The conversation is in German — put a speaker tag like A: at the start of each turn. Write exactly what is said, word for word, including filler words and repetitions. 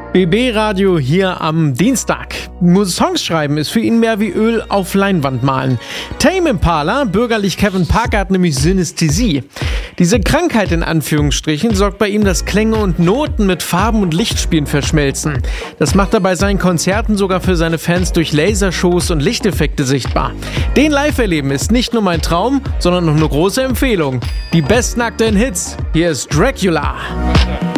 A: B B-Radio hier am Dienstag. Songs schreiben ist für ihn mehr wie Öl auf Leinwand malen. Tame Impala, bürgerlich Kevin Parker, hat nämlich Synästhesie. Diese Krankheit in Anführungsstrichen sorgt bei ihm, dass Klänge und Noten mit Farben und Lichtspielen verschmelzen. Das macht er bei seinen Konzerten sogar für seine Fans durch Lasershows und Lichteffekte sichtbar. Den live erleben ist nicht nur mein Traum, sondern noch eine große Empfehlung. Die besten aktuellen Hits. Hier ist Dracula.